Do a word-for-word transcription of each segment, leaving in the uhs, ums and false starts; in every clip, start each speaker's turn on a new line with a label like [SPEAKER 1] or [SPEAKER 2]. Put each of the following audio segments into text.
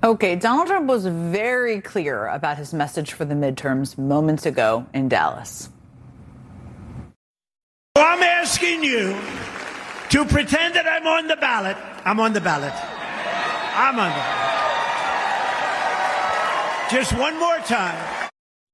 [SPEAKER 1] Okay, Donald Trump was very clear about his message for the midterms moments ago in Dallas.
[SPEAKER 2] I'm asking you to pretend that I'm on the ballot. I'm on the ballot. I'm on the ballot. Just one more time.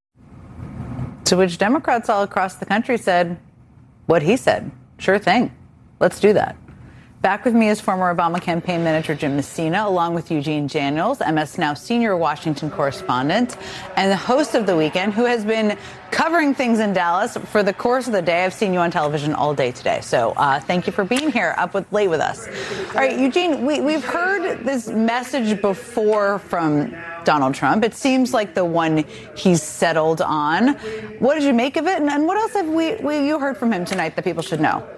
[SPEAKER 1] To which Democrats all across the country said what he said. Sure thing. Let's do that. Back with me is former Obama campaign manager Jim Messina, along with Eugene Daniels, M S Now senior Washington correspondent, and the host of The Weekend, who has been covering things in Dallas for the course of the day. I've seen you on television all day today. So uh, thank you for being here up with, late with us. All right, Eugene, we, we've heard this message before from Donald Trump. It seems like the one he's settled on. What did you make of it? And, and what else have we, we you heard from him tonight that people should know?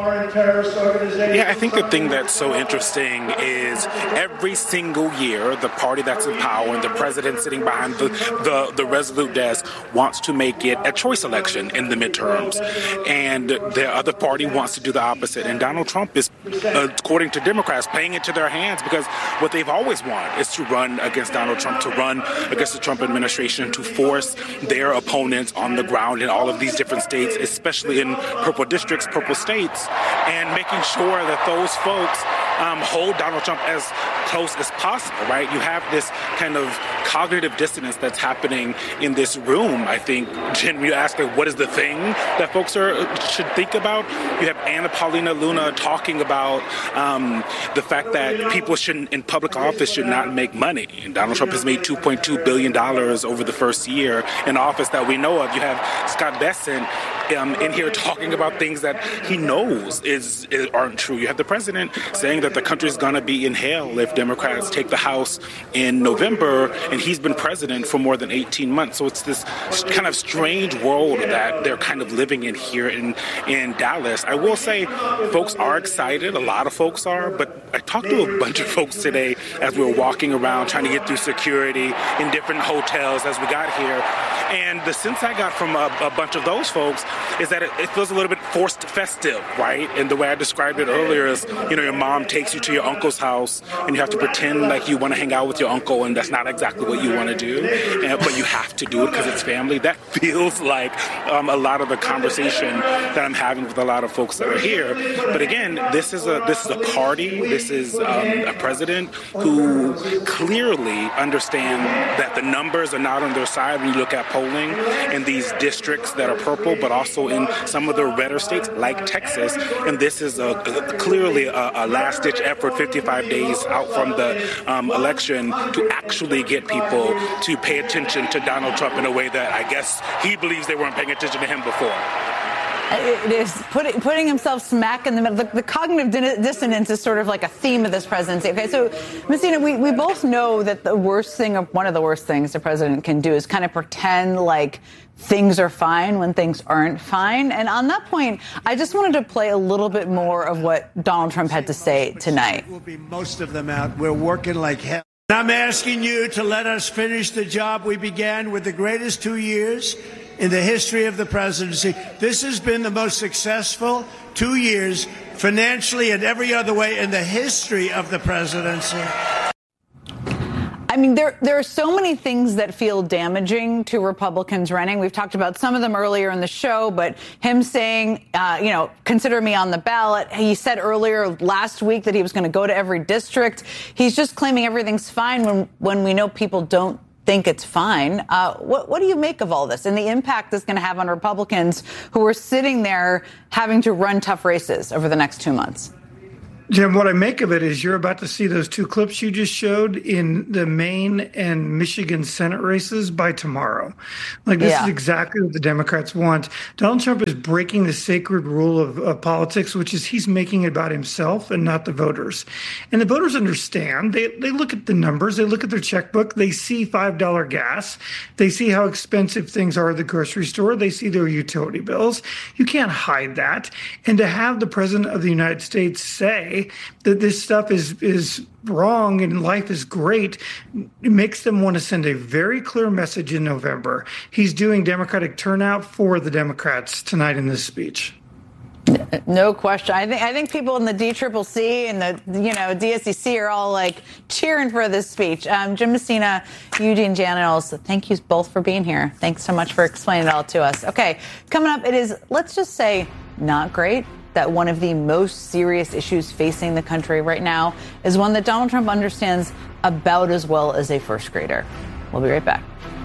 [SPEAKER 3] Yeah, I think the thing that's so interesting is every single year, the party that's in power and the president sitting behind the, the, the Resolute desk wants to make it a choice election in the midterms. And the other party wants to do the opposite. And Donald Trump is, uh, according to Democrats, playing it to their hands because what they've always wanted is to run against Donald Trump, to run against the Trump administration, to force their opponents on the ground in all of these different states, especially in purple districts, purple states, and making sure that those folks um, hold Donald Trump as close as possible, right? You have this kind of cognitive dissonance that's happening in this room. I think, Jen, you ask, like, what is the thing that folks are should think about? You have Anna Paulina Luna talking about um, the fact that people shouldn't, in public office, should not make money. And Donald Trump has made two point two billion dollars over the first year in office that we know of. You have Scott Bessent Um, in here talking about things that he knows is, is aren't true. You have the president saying that the country is going to be in hell if Democrats take the House in November, and he's been president for more than eighteen months. So it's this kind of strange world that they're kind of living in here in, in Dallas. I will say folks are excited. A lot of folks are, but I talked to a bunch of folks today as we were walking around trying to get through security in different hotels as we got here. And the sense I got from a, a bunch of those folks is that it, it feels a little bit forced festive, right? And the way I described it earlier is, you know, your mom takes you to your uncle's house and you have to pretend like you want to hang out with your uncle, and that's not exactly what you want to do, and, but you have to do it because it's family. That feels like um, a lot of the conversation that I'm having with a lot of folks that are here. But again, this is a this is a party. This is um, a president who clearly understand that the numbers are not on their side when you look at polling in these districts that are purple, but also in some of the redder states like Texas. And this is a, a, clearly a, a last-ditch effort, fifty-five days out from the um, election, to actually get people to pay attention to Donald Trump in a way that I guess he believes they weren't paying attention to him before.
[SPEAKER 1] It is putting, putting himself smack in the middle. The, the cognitive dissonance is sort of like a theme of this presidency. Okay, so, Messina, we, we both know that the worst thing, or one of the worst things the president can do is kind of pretend like things are fine when things aren't fine. And on that point, I just wanted to play a little bit more of what Donald Trump had to say tonight.
[SPEAKER 2] Will be most of them out. We're working like hell. I'm asking you to let us finish the job we began with the greatest two years in the history of the presidency. This has been the most successful two years financially and every other way in the history of the presidency.
[SPEAKER 1] I mean, there there are so many things that feel damaging to Republicans running. We've talked about some of them earlier in the show, but him saying, uh, you know, consider me on the ballot. He said earlier last week that he was going to go to every district. He's just claiming everything's fine when when we know people don't think it's fine. Uh, what, what do you make of all this and the impact it's going to have on Republicans who are sitting there having to run tough races over the next two months?
[SPEAKER 4] Jim, what I make of it is you're about to see those two clips you just showed in the Maine and Michigan Senate races by tomorrow. Like, this yeah. is exactly what the Democrats want. Donald Trump is breaking the sacred rule of, of politics, which is he's making it about himself and not the voters. And the voters understand. They they look at the numbers. They look at their checkbook. They see five dollars gas. They see how expensive things are at the grocery store. They see their utility bills. You can't hide that. And to have the president of the United States say that this stuff is is wrong and life is great, it makes them want to send a very clear message in November. He's doing Democratic turnout for the Democrats tonight in this speech.
[SPEAKER 1] No question. I think I think people in the D C C C and the you know D S E C are all like cheering for this speech. Um, Jim Messina, Eugene Daniels, thank you both for being here. Thanks so much for explaining it all to us. Okay, coming up, it is, let's just say, not great that one of the most serious issues facing the country right now is one that Donald Trump understands about as well as a first grader. We'll be right back.